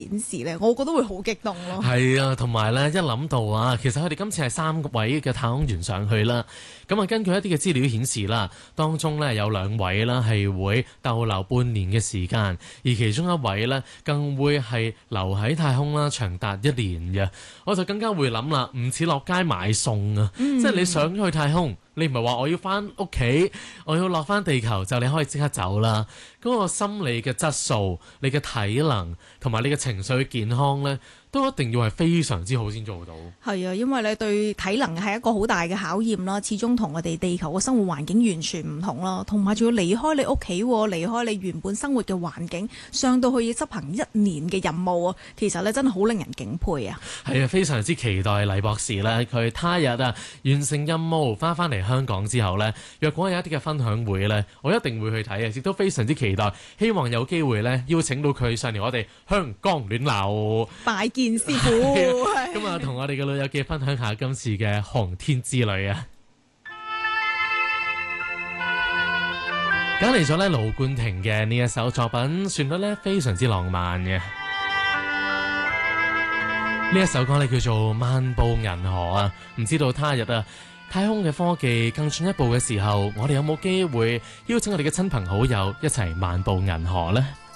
顯示咧，我覺得會好激動咯。 係啊，同埋咧一諗到啊，其實佢哋今次係3位嘅太空員上去啦。咁啊，根據一啲嘅資料顯示啦，當中咧有2位啦係會逗留半年嘅時間，而其中1位咧更會係留喺太空啦，長達1年嘅。我就更加會諗啦，唔似落街買餸啊，即係你上咗去太空。你唔係話我要翻屋企，我要落翻地球就你可以即刻走啦。嗰個心理嘅質素、你嘅體能同埋你嘅情緒健康呢，都一定要係非常之好先做到。 係啊，因為你對體能係一個好大嘅考驗啦，始終同我哋地球嘅生活環境完全唔同啦，同埋仲要離開你屋企，離開你原本生活嘅環境，上到去要執行1年嘅任務啊，其實咧真係好令人敬佩啊！ 係啊，非常之期待黎博士呢，佢他日啊完成任務翻返嚟香港之後呢，若果有一啲嘅分享會呢，我一定會去睇啊，亦都非常之期待，希望有機會呢邀請到佢上嚟我哋香江暖流拜見師傅， 咁啊同我哋嘅老友記分享下今次嘅航天之旅啊！揀嚟咗呢盧冠廷嘅呢一首作品，旋律呢非常之浪漫嘅。呢一首歌呢叫做《漫步銀河》啊，唔知道他日啊太空嘅科技更進一步嘅時候，我哋有冇機會邀請我哋嘅親朋好友一齊漫步銀河呢？